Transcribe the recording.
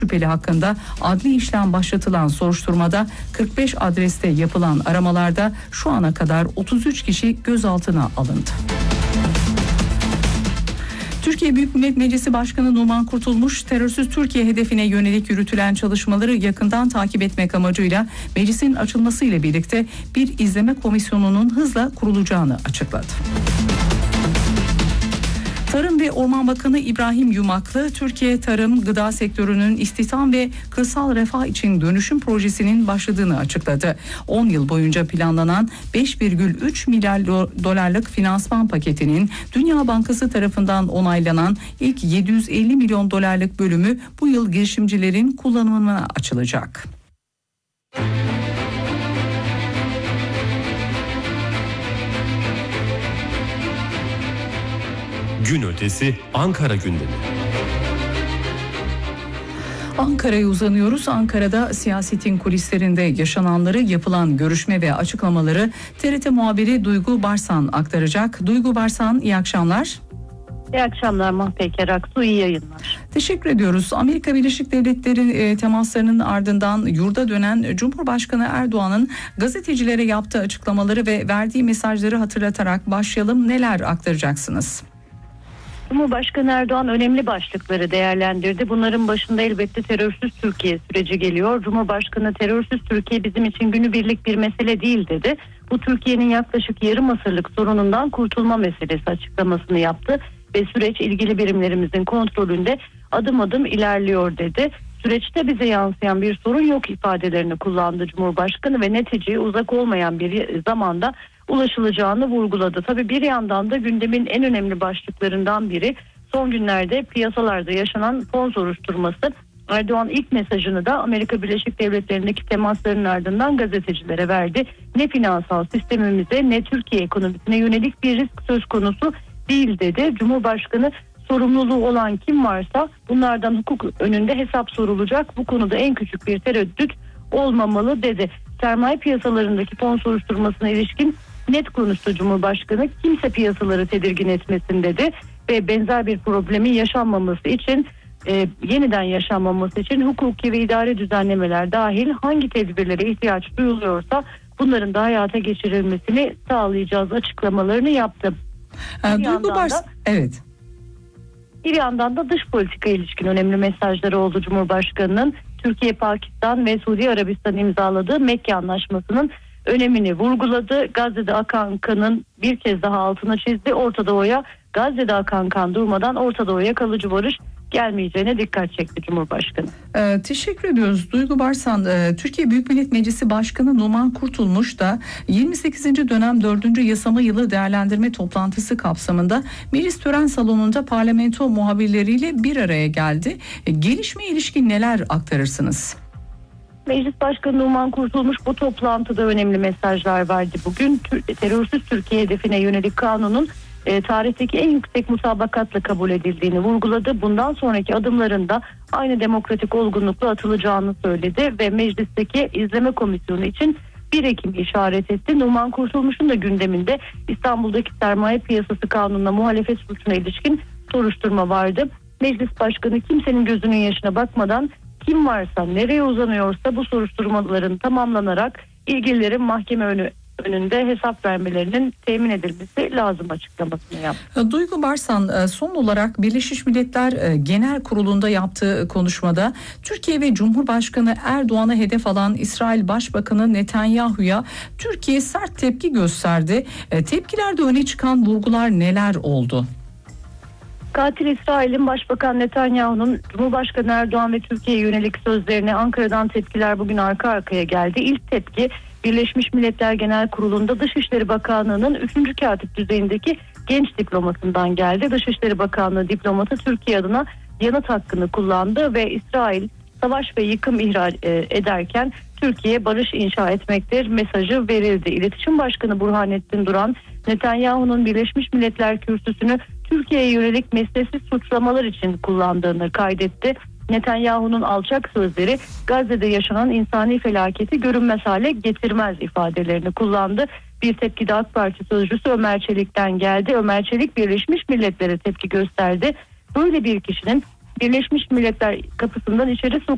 Şüpheli hakkında adli işlem başlatılan soruşturmada 45 adreste yapılan aramalarda şu ana kadar 33 kişi gözaltına alındı. Türkiye Büyük Millet Meclisi Başkanı Numan Kurtulmuş, terörsüz Türkiye hedefine yönelik yürütülen çalışmaları yakından takip etmek amacıyla meclisin açılmasıyla birlikte bir izleme komisyonunun hızla kurulacağını açıkladı. Tarım ve Orman Bakanı İbrahim Yumaklı, Türkiye tarım, gıda sektörünün istihdam ve kırsal refah için dönüşüm projesinin başladığını açıkladı. 10 yıl boyunca planlanan 5,3 milyar dolarlık finansman paketinin Dünya Bankası tarafından onaylanan ilk 750 milyon dolarlık bölümü bu yıl girişimcilerin kullanımına açılacak. Gün ötesi Ankara gündemi. Ankara'ya uzanıyoruz. Ankara'da siyasetin kulislerinde yaşananları, yapılan görüşme ve açıklamaları TRT muhabiri Duygu Barsan aktaracak. Duygu Barsan, iyi akşamlar. İyi akşamlar Mahpeker Aksu, iyi yayınlar. Teşekkür ediyoruz. Amerika Birleşik Devletleri temaslarının ardından yurda dönen Cumhurbaşkanı Erdoğan'ın gazetecilere yaptığı açıklamaları ve verdiği mesajları hatırlatarak başlayalım. Neler aktaracaksınız? Cumhurbaşkanı Erdoğan önemli başlıkları değerlendirdi. Bunların başında elbette terörsüz Türkiye süreci geliyor. Cumhurbaşkanı terörsüz Türkiye bizim için günübirlik bir mesele değil dedi. Bu Türkiye'nin yaklaşık yarım asırlık sorunundan kurtulma meselesi açıklamasını yaptı. Ve süreç ilgili birimlerimizin kontrolünde adım adım ilerliyor dedi. Süreçte bize yansıyan bir sorun yok ifadelerini kullandı Cumhurbaşkanı ve neticeye uzak olmayan bir zamanda ulaşılacağını vurguladı. Tabii bir yandan da gündemin en önemli başlıklarından biri son günlerde piyasalarda yaşanan fon soruşturması. Erdoğan ilk mesajını da Amerika Birleşik Devletleri'ndeki temasların ardından gazetecilere verdi. Ne finansal sistemimize ne Türkiye ekonomisine yönelik bir risk söz konusu değil dedi. Cumhurbaşkanı sorumluluğu olan kim varsa bunlardan hukuk önünde hesap sorulacak. Bu konuda en küçük bir tereddüt olmamalı dedi. Sermaye piyasalarındaki fon soruşturmasına ilişkin net konuştu Cumhurbaşkanı. Kimse piyasaları tedirgin etmesin dedi ve benzer bir problemin yaşanmaması için yeniden yaşanmaması için hukuki ve idari düzenlemeler dahil hangi tedbirlere ihtiyaç duyuluyorsa bunların da hayata geçirilmesini sağlayacağız açıklamalarını yaptı. Evet. Bir yandan da dış politika ilişkin önemli mesajları oldu Cumhurbaşkanı'nın. Türkiye, Pakistan ve Suudi Arabistan imzaladığı Mekke Anlaşması'nın önemini vurguladı. Gazze'de akan kanın bir kez daha altına çizdi. Orta Doğu'ya Gazze'de akan kan durmadan Orta Doğu'ya kalıcı barış gelmeyeceğine dikkat çekti Cumhurbaşkanı. Teşekkür ediyoruz Duygu Barsan. Türkiye Büyük Millet Meclisi Başkanı Numan Kurtulmuş da 28. dönem 4. yasama yılı değerlendirme toplantısı kapsamında Meclis Tören Salonu'nda parlamento muhabirleriyle bir araya geldi. Gelişmeye ilişkin neler aktarırsınız? Meclis Başkanı Numan Kurtulmuş bu toplantıda önemli mesajlar verdi. Bugün terörsüz Türkiye hedefine yönelik kanunun tarihteki en yüksek mutabakatla kabul edildiğini vurguladı. Bundan sonraki adımlarında aynı demokratik olgunlukla atılacağını söyledi ve meclisteki izleme komisyonu için 1 Ekim'i işaret etti. Numan Kurtulmuş'un da gündeminde İstanbul'daki sermaye piyasası kanununa muhalefet suçuna ilişkin soruşturma vardı. Meclis Başkanı kimsenin gözünün yaşına bakmadan kim varsa nereye uzanıyorsa bu soruşturmaların tamamlanarak ilgililerin mahkeme önünde hesap vermelerinin temin edilmesi lazım açıklamasını yaptı. Duygu Barsan, son olarak Birleşmiş Milletler Genel Kurulu'nda yaptığı konuşmada Türkiye ve Cumhurbaşkanı Erdoğan'a hedef alan İsrail Başbakanı Netanyahu'ya Türkiye sert tepki gösterdi. Tepkilerde öne çıkan vurgular neler oldu? Katil İsrail'in Başbakan Netanyahu'nun Cumhurbaşkanı Erdoğan ve Türkiye'ye yönelik sözlerine Ankara'dan tepkiler bugün arka arkaya geldi. İlk tepki Birleşmiş Milletler Genel Kurulu'nda Dışişleri Bakanlığı'nın 3. katip düzeyindeki genç diplomatından geldi. Dışişleri Bakanlığı diplomatı Türkiye adına yanıt hakkını kullandı ve İsrail savaş ve yıkım ihraç ederken Türkiye barış inşa etmektir mesajı verildi. İletişim Başkanı Burhanettin Duran, Netanyahu'nun Birleşmiş Milletler kürsüsünü Türkiye'ye yönelik mesnetsiz suçlamalar için kullandığını kaydetti. Netanyahu'nun alçak sözleri Gazze'de yaşanan insani felaketi görünmez hale getirmez ifadelerini kullandı. Bir tepki de AK Parti sözcüsü Ömer Çelik'ten geldi. Ömer Çelik Birleşmiş Milletler'e tepki gösterdi. Böyle bir kişinin Birleşmiş Milletler kapısından içeri